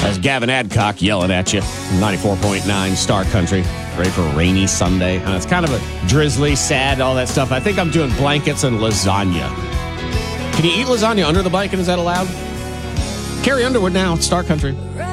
That's Gavin Adcock yelling at you. 94.9 Star Country. Ready for a rainy Sunday. It's kind of a drizzly, sad, all that stuff. I think I'm doing blankets and lasagna. Can you eat lasagna under the blanket? Is that allowed? Carrie Underwood now, Star Country.